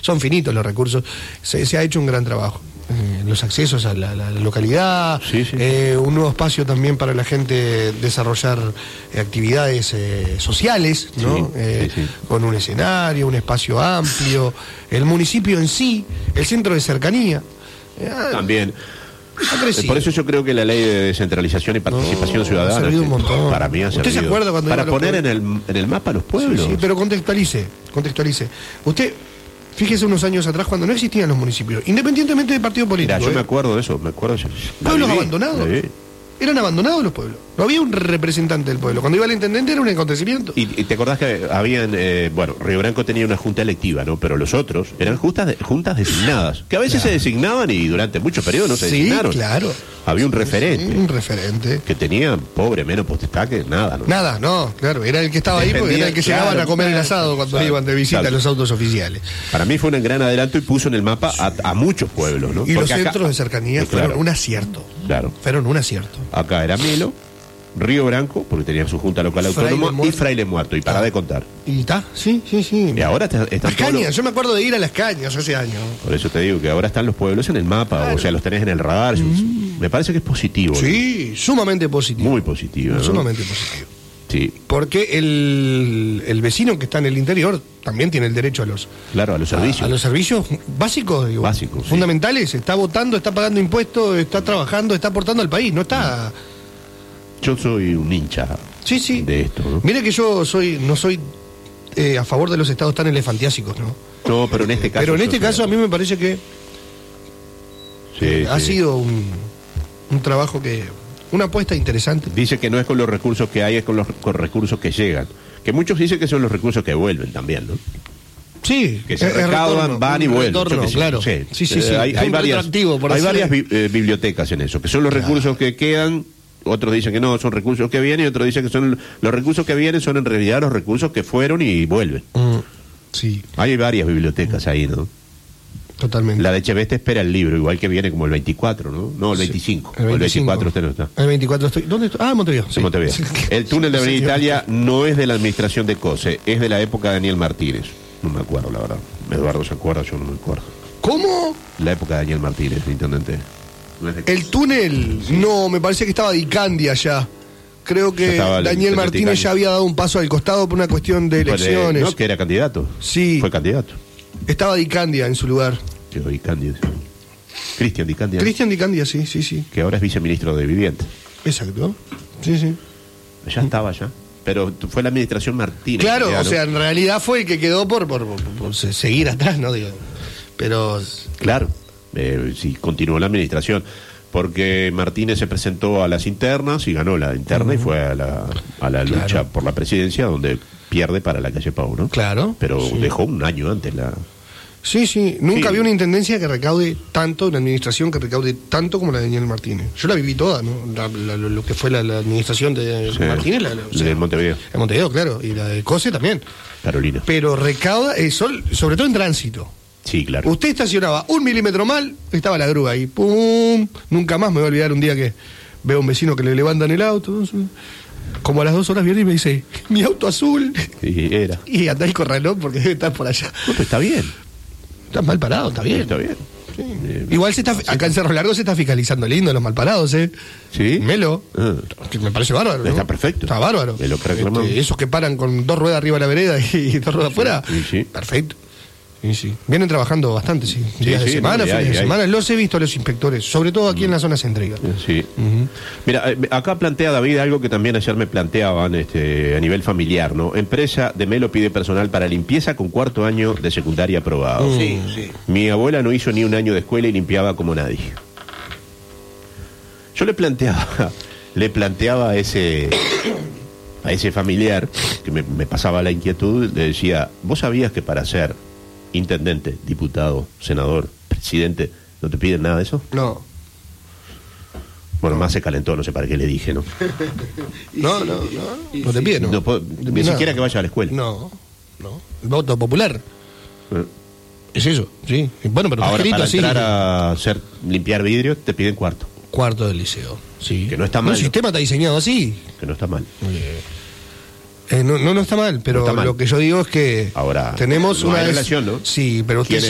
son finitos los recursos. Se ha hecho un gran trabajo. Los accesos a la localidad, un nuevo espacio también para la gente desarrollar actividades sociales, ¿no? Con un escenario, un espacio amplio, el municipio en sí, el centro de cercanía. También. Por eso yo creo que la ley de descentralización y participación ciudadana ha servido un montón. Para mí ha servido. ¿Usted se acuerda cuando para poner en el mapa los pueblos? Sí, pero contextualice. Usted, fíjese unos años atrás cuando no existían los municipios, independientemente del partido político. Mira, yo me acuerdo de eso, Pueblos abandonados. Eran abandonados los pueblos. No había un representante del pueblo. Cuando iba el intendente era un acontecimiento. Y te acordás que habían, Río Branco tenía una junta electiva, ¿no? Pero los otros eran juntas designadas, que a veces se designaban y durante muchos periodos no se designaron. Claro. Había un referente. Un referente. Que tenía, pobre, menos potestad que nada, ¿no? Nada, no, claro. Era el que estaba ahí porque era el que llegaban a comer el asado cuando iban de visita a los autos oficiales. Para mí fue un gran adelanto y puso en el mapa a muchos pueblos, ¿no? Y porque los centros de cercanía fueron un acierto. Claro. Fueron un acierto. Acá era Melo, Río Branco, porque tenían su junta local autónoma, y Fraile Muerto, y para de contar. Y está, sí. Y ahora están las Cañas, yo me acuerdo de ir a Las Cañas hace años. Por eso te digo que ahora están los pueblos en el mapa, claro. O sea, los tenés en el radar. Me parece que es positivo. Sí, ¿no? Sumamente positivo. Muy positivo, ¿no? Sumamente positivo. Sí. Porque el vecino que está en el interior también tiene el derecho a los servicios. A los servicios básicos, digo, básicos, fundamentales. Está votando, está pagando impuestos, está trabajando, está aportando al país, no está. Yo soy un hincha de esto, ¿no? Mire que yo no soy a favor de los estados tan elefantiásicos, ¿no? No, pero en este caso. Pero en este caso a mí me parece que ha sido un trabajo una apuesta interesante. Dice que no es con los recursos que hay, es con los recursos que llegan. Que muchos dicen que son los recursos que vuelven también, ¿no? Sí. Que se recaudan, van y vuelven. Claro. Sí. Hay varias bibliotecas en eso, que son los recursos que quedan. Otros dicen que no, son recursos que vienen, y otros dicen que son los recursos que vienen, son en realidad los recursos que fueron y vuelven. Sí. Hay varias bibliotecas ahí, ¿no? Totalmente. La de Echeveste espera el libro, igual que viene como el 24, ¿no? No, el 25. El 24 usted no está. El 24 estoy. ¿Dónde estoy? En Montevideo. Sí. En Montevideo. El túnel de Avenida Italia no es de la administración de COSE, es de la época de Daniel Martínez. No me acuerdo, la verdad. Eduardo se acuerda, yo no me acuerdo. ¿Cómo? La época de Daniel Martínez, intendente. El túnel, no, me parece que estaba Dicandia ya. Creo que Daniel Martínez ya había dado un paso al costado por una cuestión de elecciones. No, que era candidato. Sí. Fue candidato. Estaba Dicandia en su lugar. Dicandia. Cristian Dicandia. Cristian Dicandia, sí. Que ahora es viceministro de Vivienda. Exacto. Sí. Ya estaba ya. Pero fue la administración Martínez. Claro, o sea, en realidad fue el que quedó por seguir atrás, ¿no? Digo. Pero. Claro. Sí, continuó la administración, porque Martínez se presentó a las internas y ganó la interna y fue a la lucha por la presidencia, donde pierde para la calle Pau, ¿no? Claro. Pero dejó un año antes la... Sí, nunca había una intendencia que recaude tanto, una administración que recaude tanto como la de Daniel Martínez. Yo la viví toda, ¿no? Lo que fue la administración de Martínez. De Montevideo. En Montevideo, claro, y la de COSE también. Carolina. Pero recauda, sobre todo en tránsito. Sí, claro. Usted estacionaba 1 milímetro mal, estaba la grúa ahí, ¡pum! Nunca más me voy a olvidar un día que veo a un vecino que le levantan el auto, como a las 2 horas viene y me dice, mi auto azul. Y era. Y anda y corralón porque debe estar por allá. No, pero está bien. Está mal parado, está bien. Está bien. Sí. Igual acá en Cerro Largo se está fiscalizando lindo los malparados, ¿eh? Sí. Melo. Que me parece bárbaro, ¿no? Está perfecto. Está bárbaro. Esos que paran con 2 ruedas arriba de la vereda y 2 ruedas afuera. Sí. Perfecto. Sí. Vienen trabajando bastante, días de semana, fines de semana. Los he visto a los inspectores, sobre todo aquí en la zona céntrica. Sí. Mira, acá plantea David algo que también ayer me planteaban a nivel familiar, ¿no? Empresa de Melo pide personal para limpieza con 4º año de secundaria aprobado. Sí. Mi abuela no hizo ni un año de escuela y limpiaba como nadie. Yo le planteaba a ese familiar, que me pasaba la inquietud, le decía, ¿vos sabías que para ser intendente, diputado, senador, presidente, no te piden nada de eso? No. Bueno, más se calentó, no sé para qué le dije, ¿no? No te piden, no. Ni siquiera que vaya a la escuela. No. El voto popular. Es eso, sí. Bueno, pero ahora, para así, entrar a limpiar vidrio, te piden 4º del liceo, sí. Que no está mal. El sistema está diseñado así. Que no está mal. No está mal, pero no está mal. Lo que yo digo es que ahora tenemos no una hay relación, ¿no? Sí, pero usted